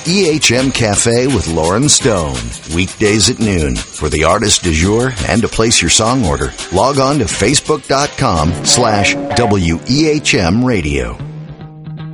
EHM Cafe with Lauren Stone. Weekdays at noon. For the artist du jour and to place your song order, log on to facebook.com/WEHM Radio.